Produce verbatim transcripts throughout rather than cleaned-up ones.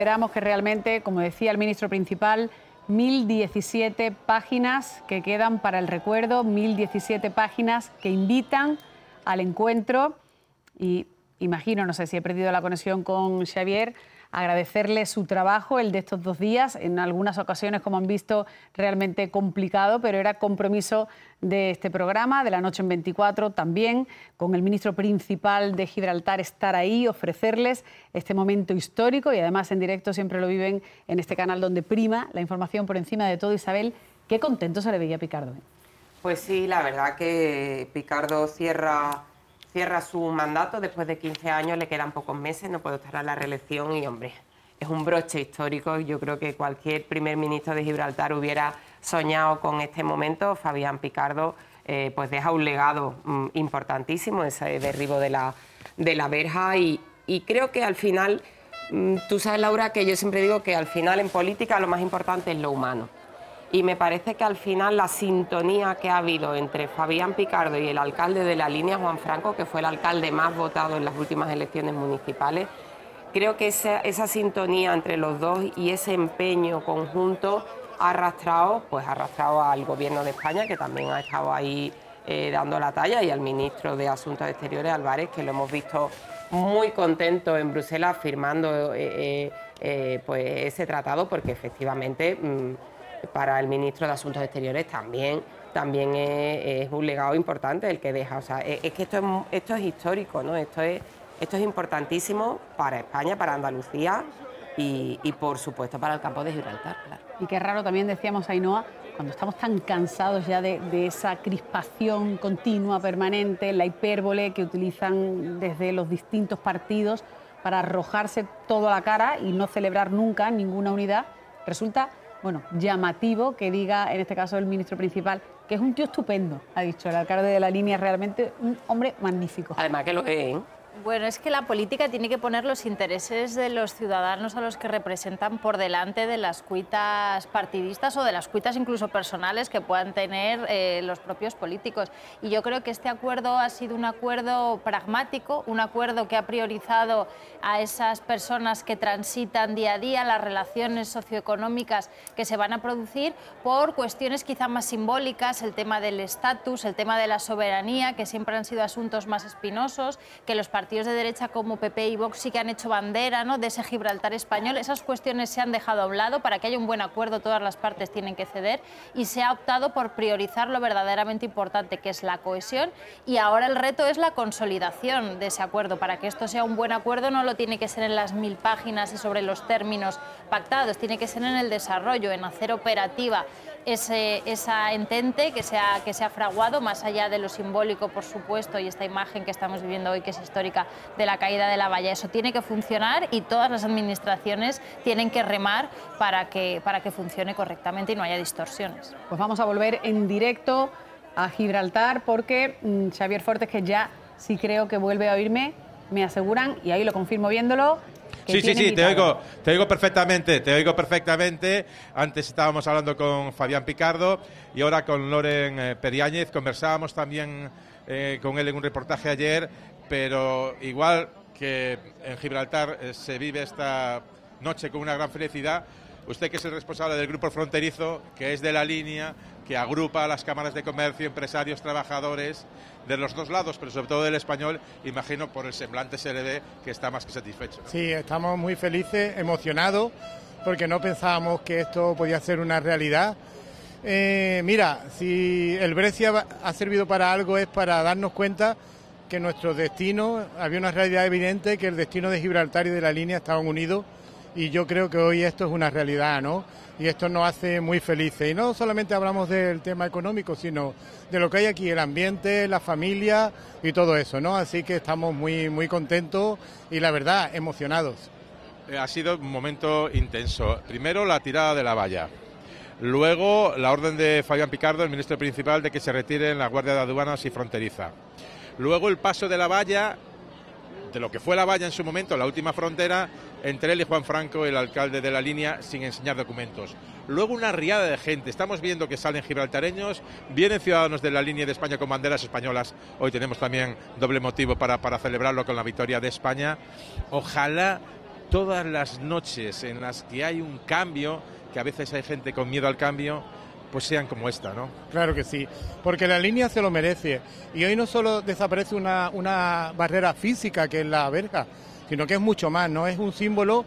Esperamos que realmente, como decía el ministro principal, mil diecisiete páginas que quedan para el recuerdo, mil diecisiete páginas que invitan al encuentro. Y imagino, no sé si he perdido la conexión con Xavier, agradecerle su trabajo, el de estos dos días, en algunas ocasiones, como han visto, realmente complicado, pero era compromiso de este programa, de La Noche en veinticuatro, también con el ministro principal de Gibraltar, estar ahí, ofrecerles este momento histórico y además en directo siempre lo viven en este canal donde prima la información por encima de todo. Isabel, qué contento se le veía a Picardo, ¿eh? Pues sí, la verdad que Picardo cierra... Cierra su mandato después de quince años, le quedan pocos meses, no puede estar a la reelección y, hombre, es un broche histórico. Yo creo que cualquier primer ministro de Gibraltar hubiera soñado con este momento. Fabián Picardo eh, pues deja un legado mm, importantísimo, ese derribo de la, de la verja y, y creo que al final, mm, tú sabes, Laura, que yo siempre digo que al final en política lo más importante es lo humano. Y me parece que al final la sintonía que ha habido entre Fabián Picardo y el alcalde de La Línea, Juan Franco, que fue el alcalde más votado en las últimas elecciones municipales, creo que esa, esa sintonía entre los dos y ese empeño conjunto ha arrastrado, pues, ha arrastrado al Gobierno de España, que también ha estado ahí eh, dando la talla, y al ministro de Asuntos Exteriores, Álvarez, que lo hemos visto muy contento en Bruselas firmando eh, eh, pues ese tratado, porque efectivamente... Mmm, para el ministro de Asuntos Exteriores también, también es, es un legado importante el que deja. O sea, es, es que esto es, esto es histórico, ¿no? Esto es, esto es importantísimo para España, para Andalucía y, y, por supuesto, para el campo de Gibraltar, claro. Y qué raro también, decíamos, Ainhoa, cuando estamos tan cansados ya de, de esa crispación continua, permanente, la hipérbole que utilizan desde los distintos partidos para arrojarse todo a la cara y no celebrar nunca ninguna unidad, resulta... Bueno, llamativo que diga, en este caso el ministro principal, que es un tío estupendo, ha dicho el alcalde de La Línea, realmente un hombre magnífico. Además que lo es, ¿eh? Bueno, es que la política tiene que poner los intereses de los ciudadanos a los que representan por delante de las cuitas partidistas o de las cuitas incluso personales que puedan tener eh, los propios políticos. Y yo creo que este acuerdo ha sido un acuerdo pragmático, un acuerdo que ha priorizado a esas personas que transitan día a día las relaciones socioeconómicas que se van a producir por cuestiones quizá más simbólicas, el tema del estatus, el tema de la soberanía, que siempre han sido asuntos más espinosos, que los partidos de derecha como P P y Vox sí que han hecho bandera, ¿no?, de ese Gibraltar español. Esas cuestiones se han dejado a un lado. Para que haya un buen acuerdo todas las partes tienen que ceder y se ha optado por priorizar lo verdaderamente importante, que es la cohesión, y ahora el reto es la consolidación de ese acuerdo. Para que esto sea un buen acuerdo no lo tiene que ser en las mil páginas y sobre los términos pactados, tiene que ser en el desarrollo, en hacer operativa ese, esa entente que se, ha, que se ha fraguado, más allá de lo simbólico, por supuesto, y esta imagen que estamos viviendo hoy, que es histórica, de la caída de la valla. Eso tiene que funcionar y todas las administraciones tienen que remar para que, para que funcione correctamente y no haya distorsiones. Pues vamos a volver en directo a Gibraltar porque mmm, Xavier Fortes, que ya sí creo que vuelve a oírme, me aseguran, y ahí lo confirmo viéndolo, Sí, sí, sí, te oigo, te oigo perfectamente, te oigo perfectamente. Antes estábamos hablando con Fabián Picardo y ahora con Loren eh, Periáñez. Conversábamos también eh, con él en un reportaje ayer, pero igual que en Gibraltar eh, se vive esta noche con una gran felicidad, usted, que es el responsable del grupo fronterizo, que es de La Línea, que agrupa a las cámaras de comercio, empresarios, trabajadores de los dos lados, pero sobre todo del español, imagino por el semblante se le ve que está más que satisfecho, ¿no? Sí, estamos muy felices, emocionados, porque no pensábamos que esto podía ser una realidad. Eh, mira, si el Brexit ha servido para algo, es para darnos cuenta que nuestro destino, había una realidad evidente, que el destino de Gibraltar y de La Línea estaban unidos, y yo creo que hoy esto es una realidad, ¿no? Y esto nos hace muy felices. Y no solamente hablamos del tema económico, sino de lo que hay aquí, el ambiente, la familia y todo eso, ¿no? Así que estamos muy, muy contentos y, la verdad, emocionados. Eh, ha sido un momento intenso. Primero, la tirada de la valla. Luego, la orden de Fabián Picardo, el ministro principal, de que se retiren la Guardia de Aduanas y Fronteriza. Luego, el paso de la valla, de lo que fue la valla en su momento, la última frontera, entre él y Juan Franco, el alcalde de La Línea, sin enseñar documentos. Luego una riada de gente. Estamos viendo que salen gibraltareños, vienen ciudadanos de La Línea de España con banderas españolas. Hoy tenemos también doble motivo para, para celebrarlo con la victoria de España. Ojalá todas las noches en las que hay un cambio, que a veces hay gente con miedo al cambio, pues sean como esta, ¿no? Claro que sí, porque la línea se lo merece. Y hoy no solo desaparece una, una barrera física, que es la verja, sino que es mucho más, ¿no? Es un símbolo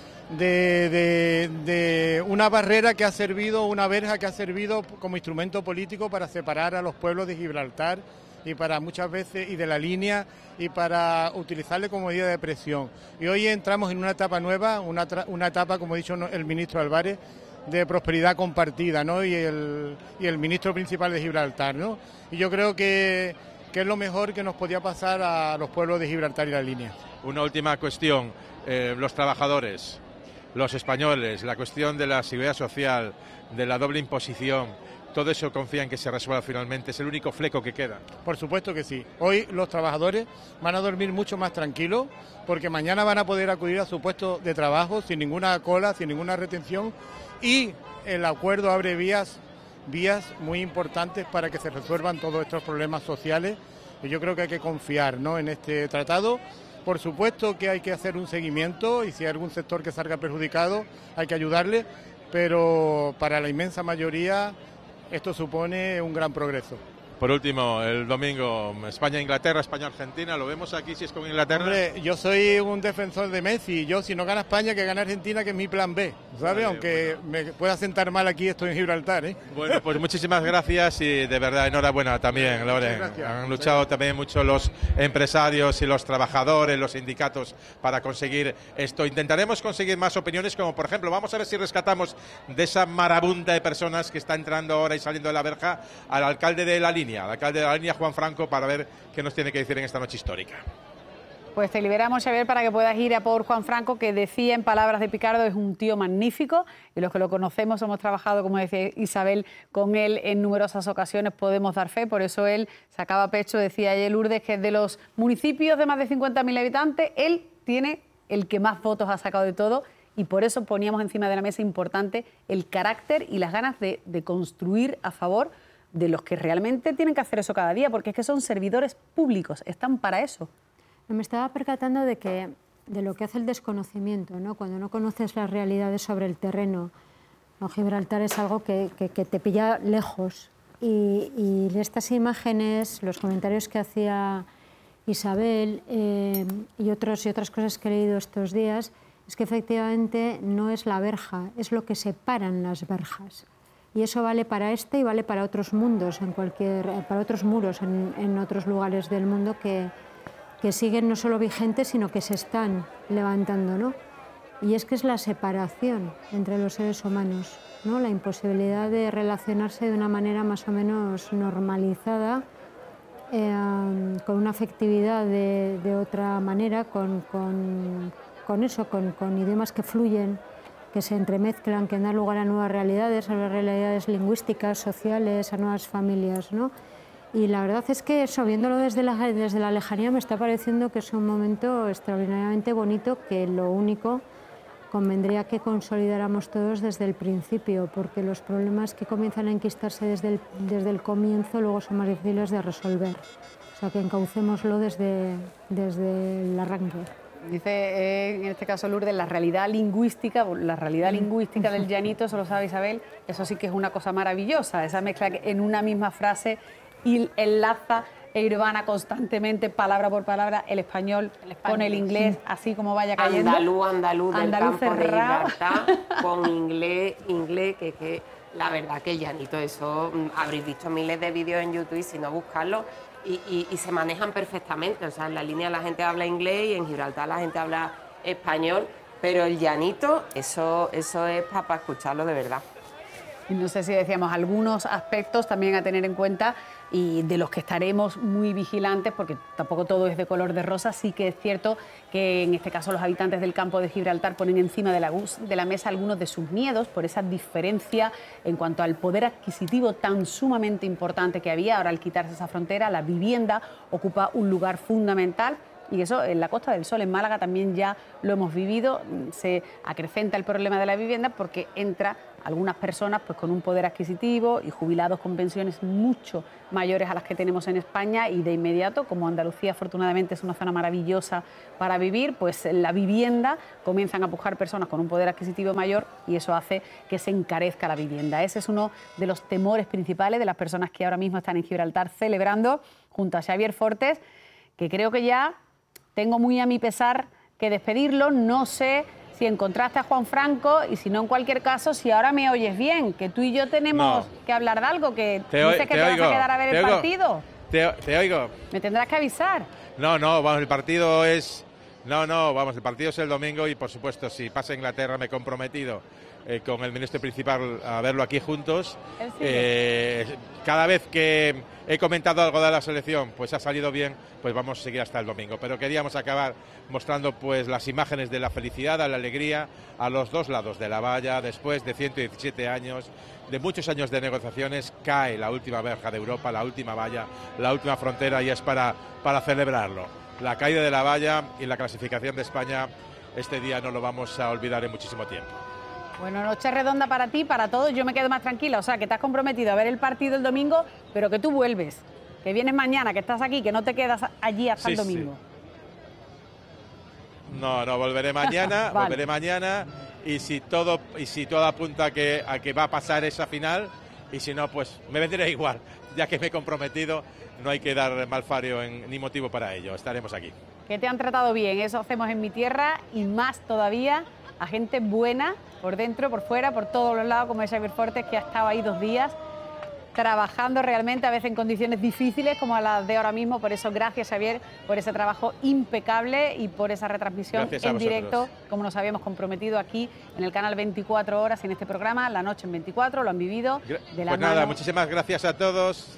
de, de, de una barrera que ha servido, una verja que ha servido como instrumento político para separar a los pueblos de Gibraltar y para muchas veces, y de la línea, y para utilizarle como medida de presión. Y hoy entramos en una etapa nueva, una, una etapa, como ha dicho el ministro Álvarez, de prosperidad compartida, ¿no? Y el, y el ministro principal de Gibraltar, ¿no? Y yo creo que, que es lo mejor que nos podía pasar a los pueblos de Gibraltar y la línea. Una última cuestión, eh, los trabajadores, los españoles, la cuestión de la seguridad social, de la doble imposición, todo eso confían que se resuelva finalmente, es el único fleco que queda. Por supuesto que sí. Hoy los trabajadores van a dormir mucho más tranquilos porque mañana van a poder acudir a su puesto de trabajo sin ninguna cola, sin ninguna retención, y el acuerdo abre vías, vías muy importantes para que se resuelvan todos estos problemas sociales, y yo creo que hay que confiar, ¿no?, en este tratado. Por supuesto que hay que hacer un seguimiento y si hay algún sector que salga perjudicado hay que ayudarle, pero para la inmensa mayoría esto supone un gran progreso. Por último, el domingo, España-Inglaterra, España-Argentina, ¿lo vemos aquí si es con Inglaterra? Hombre, yo soy un defensor de Messi, yo si no gana España, que gane Argentina, que es mi plan B, ¿sabes? Vale, aunque bueno, me pueda sentar mal aquí, estoy en Gibraltar, ¿eh? Bueno, pues muchísimas gracias y de verdad enhorabuena también, Loren. Han luchado también mucho los empresarios y los trabajadores, los sindicatos para conseguir esto. Intentaremos conseguir más opiniones, como por ejemplo, vamos a ver si rescatamos de esa marabunta de personas que está entrando ahora y saliendo de la verja al alcalde de la línea. Al alcalde de la línea, Juan Franco, para ver qué nos tiene que decir en esta noche histórica. Pues te liberamos, Xavier, para que puedas ir a por Juan Franco, que decía en palabras de Picardo, es un tío magnífico, y los que lo conocemos, hemos trabajado, como decía Isabel, con él en numerosas ocasiones, podemos dar fe, por eso él sacaba pecho, decía ayer Lourdes, que de los municipios de más de cincuenta mil habitantes, él tiene el que más votos ha sacado de todo, y por eso poníamos encima de la mesa importante el carácter y las ganas de, de construir a favor de los que realmente tienen que hacer eso cada día, porque es que son servidores públicos, están para eso. Me estaba percatando de, que, de lo que hace el desconocimiento, ¿no? Cuando no conoces las realidades sobre el terreno. ¿No? Gibraltar es algo que, que, que te pilla lejos. Y, y estas imágenes, los comentarios que hacía Isabel eh, y, otros, y otras cosas que he leído estos días, es que efectivamente no es la verja, es lo que separan las verjas. Y eso vale para este y vale para otros mundos, en cualquier, para otros muros en, en otros lugares del mundo que, que siguen no solo vigentes, sino que se están levantando, ¿no? Y es que es la separación entre los seres humanos, ¿no? La imposibilidad de relacionarse de una manera más o menos normalizada, eh, con una afectividad de, de otra manera, con, con, con eso, con, con idiomas que fluyen, que se entremezclan, que dan lugar a nuevas realidades, a nuevas realidades lingüísticas, sociales, a nuevas familias, ¿no? Y la verdad es que eso, viéndolo desde la, desde la lejanía, me está pareciendo que es un momento extraordinariamente bonito, que lo único convendría que consolidáramos todos desde el principio, porque los problemas que comienzan a enquistarse desde el, desde el comienzo luego son más difíciles de resolver. O sea, que encaucémoslo desde, desde el arranque. Dice, eh, en este caso Lourdes, la realidad lingüística, la realidad lingüística del llanito, eso lo sabe Isabel, eso sí que es una cosa maravillosa, esa mezcla que en una misma frase y enlaza e irbana constantemente, palabra por palabra, el español, el español con el inglés, así como vaya cayendo. Andaluz, andaluz, del andaluz campo cerrado. de Gibraltar, con inglés, inglés, que, que la verdad que el llanito, eso habréis visto miles de vídeos en YouTube, y si no buscarlo, y, y, y se manejan perfectamente, o sea, en la línea la gente habla inglés y en Gibraltar la gente habla español, pero el llanito, eso, eso es para, para escucharlo de verdad. Y no sé si decíamos algunos aspectos también a tener en cuenta y de los que estaremos muy vigilantes, porque tampoco todo es de color de rosa. Sí que es cierto que en este caso los habitantes del campo de Gibraltar ponen encima de la, de la mesa algunos de sus miedos por esa diferencia en cuanto al poder adquisitivo tan sumamente importante que había. Ahora, al quitarse esa frontera, la vivienda ocupa un lugar fundamental. Y eso en la Costa del Sol, en Málaga, también ya lo hemos vivido. Se acrecenta el problema de la vivienda porque entra algunas personas pues, con un poder adquisitivo y jubilados con pensiones mucho mayores a las que tenemos en España, y de inmediato, como Andalucía afortunadamente es una zona maravillosa para vivir, pues la vivienda comienzan a pujar personas con un poder adquisitivo mayor y eso hace que se encarezca la vivienda. Ese es uno de los temores principales de las personas que ahora mismo están en Gibraltar celebrando junto a Xavier Fortes, que creo que ya tengo muy a mi pesar que despedirlo. No sé si encontraste a Juan Franco y si no, en cualquier caso, si ahora me oyes bien, que tú y yo tenemos no. que hablar de algo, que te dices que te, te oigo, vas a quedar a ver te el oigo, partido. Te, te oigo. Me tendrás que avisar. No, no, vamos, el partido es... No, no, vamos, el partido es el domingo y, por supuesto, si pasa Inglaterra, me he comprometido eh, con el ministro principal a verlo aquí juntos. Eh, cada vez que he comentado algo de la selección, pues ha salido bien, pues vamos a seguir hasta el domingo. Pero queríamos acabar mostrando pues las imágenes de la felicidad, de la alegría a los dos lados de la valla. Después de ciento diecisiete años, de muchos años de negociaciones, cae la última verja de Europa, la última valla, la última frontera, y es para, para celebrarlo. La caída de la valla y la clasificación de España, este día no lo vamos a olvidar en muchísimo tiempo. Bueno, noche redonda para ti, para todos. Yo me quedo más tranquila, o sea, que te has comprometido a ver el partido el domingo, pero que tú vuelves, que vienes mañana, que estás aquí, que no te quedas allí hasta sí, el domingo. Sí. No, no, volveré mañana, vale. volveré mañana, y si todo y si todo apunta a que, a que va a pasar esa final, y si no, pues me vendré igual, ya que me he comprometido, no hay que dar malfario en, ni motivo para ello, estaremos aquí. Que te han tratado bien, eso hacemos en mi tierra, y más todavía a gente buena, por dentro, por fuera, por todos los lados, como es Xavier Fortes, que ha estado ahí dos días trabajando realmente, a veces en condiciones difíciles como las de ahora mismo. Por eso, gracias, Xavier, por ese trabajo impecable y por esa retransmisión en directo, como nos habíamos comprometido aquí en el canal veinticuatro horas, en este programa, La Noche en veinticuatro, lo han vivido de la Pues mano. nada, muchísimas gracias a todos.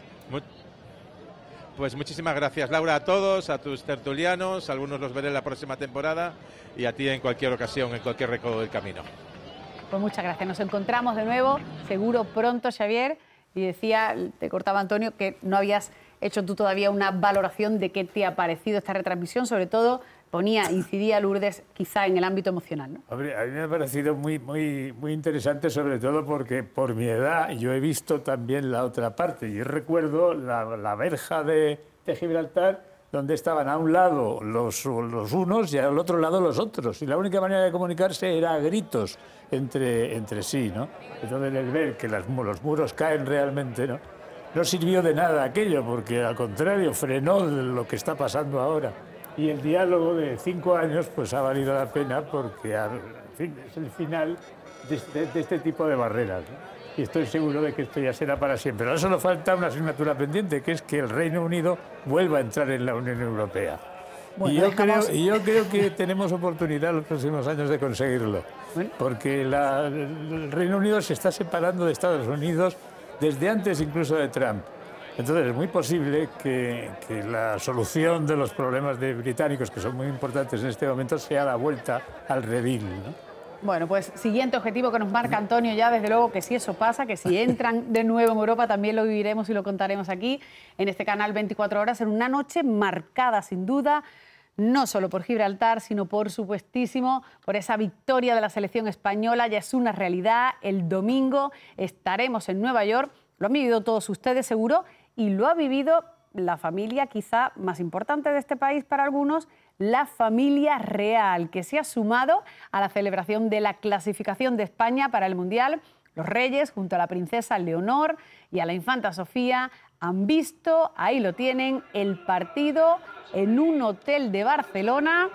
Pues muchísimas gracias, Laura, a todos, a tus tertulianos, algunos los veré en la próxima temporada, y a ti en cualquier ocasión, en cualquier recodo del camino. Pues muchas gracias, nos encontramos de nuevo, seguro pronto, Xavier. Y decía, te cortaba Antonio, que no habías hecho tú todavía una valoración de qué te ha parecido esta retransmisión, sobre todo ponía, incidía Lourdes quizá en el ámbito emocional, ¿no? Hombre, a mí me ha parecido muy, muy, muy interesante, sobre todo porque por mi edad yo he visto también la otra parte. Yo recuerdo la, la verja de, de Gibraltar, donde estaban a un lado los, los unos y al otro lado los otros. Y la única manera de comunicarse era a gritos entre, entre sí, ¿no? Entonces, el ver que las, los muros caen realmente, ¿no? No sirvió de nada aquello, porque al contrario, frenó lo que está pasando ahora. Y el diálogo de cinco años pues ha valido la pena, porque en fin, es el final de, de, de este tipo de barreras, ¿no? Y estoy seguro de que esto ya será para siempre. Ahora solo falta una asignatura pendiente, que es que el Reino Unido vuelva a entrar en la Unión Europea. Bueno, y, yo dejamos... creo, y yo creo que tenemos oportunidad en los próximos años de conseguirlo, ¿bueno? Porque la, el Reino Unido se está separando de Estados Unidos desde antes incluso de Trump. Entonces es muy posible que, que la solución de los problemas de británicos, que son muy importantes en este momento, sea la vuelta al redil, ¿no? Bueno, pues siguiente objetivo que nos marca Antonio ya, desde luego que si eso pasa, que si entran de nuevo en Europa, también lo viviremos y lo contaremos aquí en este canal veinticuatro horas, en una noche marcada sin duda, no solo por Gibraltar, sino por supuestísimo por esa victoria de la selección española. Ya es una realidad, el domingo estaremos en Nueva York, lo han vivido todos ustedes seguro, y lo ha vivido la familia quizá más importante de este país para algunos, la familia real, que se ha sumado a la celebración de la clasificación de España para el Mundial. Los reyes, junto a la princesa Leonor y a la infanta Sofía, han visto, ahí lo tienen, el partido en un hotel de Barcelona,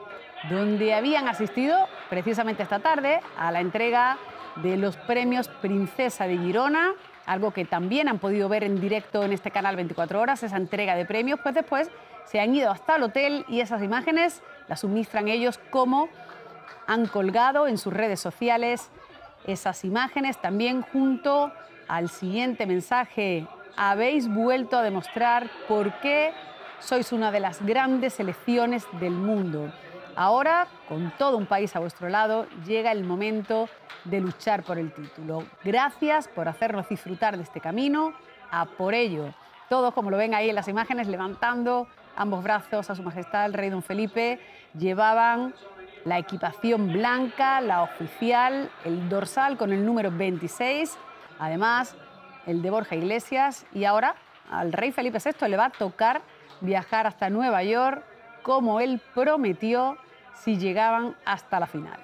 donde habían asistido precisamente esta tarde a la entrega de los premios Princesa de Girona, algo que también han podido ver en directo en este canal veinticuatro horas, esa entrega de premios. Pues después se han ido hasta el hotel y esas imágenes las suministran ellos, como han colgado en sus redes sociales esas imágenes, también junto al siguiente mensaje: habéis vuelto a demostrar por qué sois una de las grandes selecciones del mundo. Ahora, con todo un país a vuestro lado, llega el momento de luchar por el título. Gracias por hacernos disfrutar de este camino. A por ello. Todos, como lo ven ahí en las imágenes, levantando ambos brazos a su majestad el rey don Felipe. Llevaban la equipación blanca, la oficial, el dorsal con el número veintiséis, además el de Borja Iglesias. Y ahora al rey Felipe sexto le va a tocar viajar hasta Nueva York, como él prometió, si llegaban hasta la final.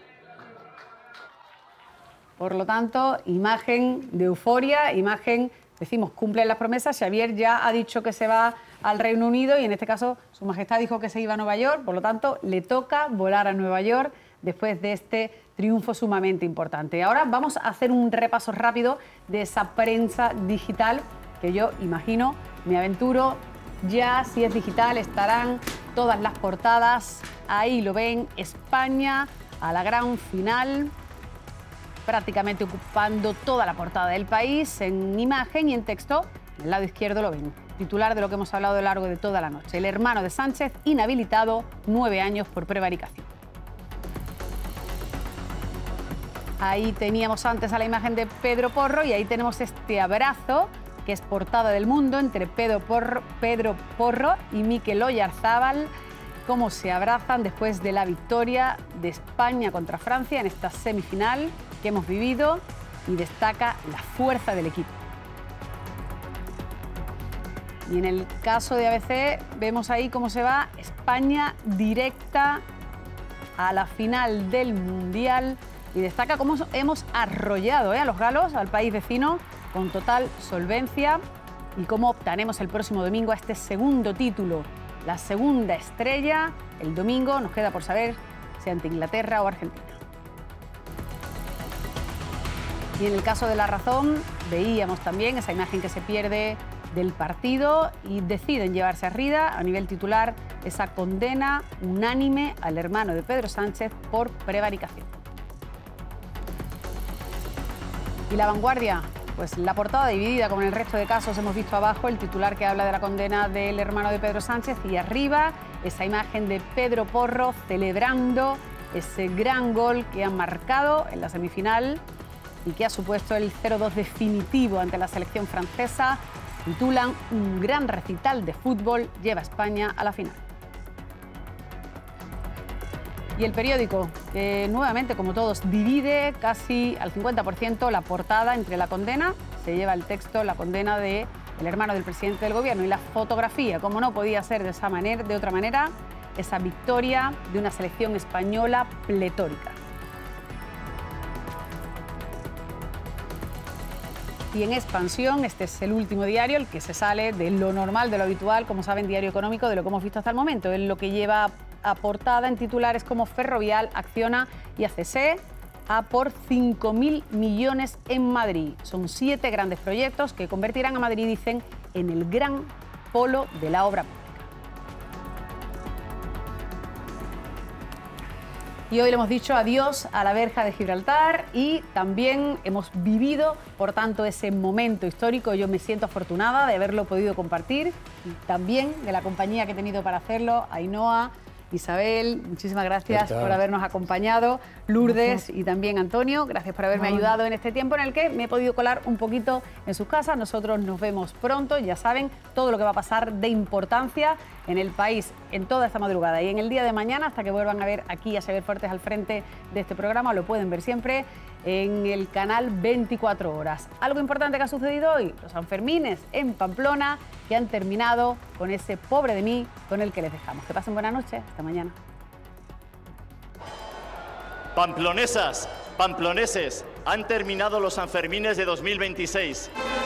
Por lo tanto, imagen de euforia, imagen, decimos, cumplen las promesas. Xavier ya ha dicho que se va al Reino Unido y en este caso su majestad dijo que se iba a Nueva York, por lo tanto le toca volar a Nueva York después de este triunfo sumamente importante. Ahora vamos a hacer un repaso rápido de esa prensa digital que yo imagino, me aventuro, ya si es digital estarán todas las portadas, ahí lo ven, España a la gran final, prácticamente ocupando toda la portada del país en imagen y en texto. En el lado izquierdo lo ven, titular de lo que hemos hablado a lo largo de toda la noche. El hermano de Sánchez inhabilitado nueve años por prevaricación. Ahí teníamos antes a la imagen de Pedro Porro y ahí tenemos este abrazo que es portada del Mundo entre Pedro Porro, Pedro Porro y Mikel Oyarzábal, cómo se abrazan después de la victoria de España contra Francia en esta semifinal que hemos vivido, y destaca la fuerza del equipo. Y en el caso de A B C vemos ahí cómo se va España directa a la final del Mundial y destaca cómo hemos arrollado ¿eh? a los galos, al país vecino, con total solvencia, y cómo optaremos el próximo domingo a este segundo título, la segunda estrella. El domingo nos queda por saber si ante Inglaterra o Argentina. Y en el caso de La Razón veíamos también esa imagen que se pierde del partido y deciden llevarse arriba a nivel titular esa condena unánime al hermano de Pedro Sánchez por prevaricación. Y La Vanguardia, pues la portada dividida como en el resto de casos. Hemos visto abajo el titular que habla de la condena del hermano de Pedro Sánchez y arriba esa imagen de Pedro Porro celebrando ese gran gol que han marcado en la semifinal y que ha supuesto el cero dos definitivo ante la selección francesa. Titulan un gran recital de fútbol lleva a España a la final. Y El Periódico, que nuevamente, como todos, divide casi al cincuenta por ciento la portada entre la condena, se lleva el texto, la condena del hermano del presidente del gobierno, y la fotografía, como no podía ser de esa manera, de otra manera, esa victoria de una selección española pletórica. Y en Expansión, este es el último diario, el que se sale de lo normal, de lo habitual, como saben, diario económico, de lo que hemos visto hasta el momento. Es lo que lleva a portada en titulares como Ferrovial, Acciona y A C S a por cinco mil millones en Madrid. Son siete grandes proyectos que convertirán a Madrid, dicen, en el gran polo de la obra pública. Y hoy le hemos dicho adiós a la verja de Gibraltar y también hemos vivido, por tanto, ese momento histórico. Yo me siento afortunada de haberlo podido compartir y también de la compañía que he tenido para hacerlo, Ainhoa, Isabel, muchísimas gracias por habernos acompañado, Lourdes y también Antonio, gracias por haberme no. ayudado en este tiempo en el que me he podido colar un poquito en sus casas. Nosotros nos vemos pronto, ya saben, todo lo que va a pasar de importancia en el país en toda esta madrugada y en el día de mañana, hasta que vuelvan a ver aquí a Xavier Fuertes al frente de este programa, lo pueden ver siempre en el canal veinticuatro horas. Algo importante que ha sucedido hoy, los Sanfermines en Pamplona, que han terminado con ese pobre de mí con el que les dejamos. Que pasen buena noche, hasta mañana. Pamplonesas, pamploneses, han terminado los Sanfermines de dos mil veintiséis.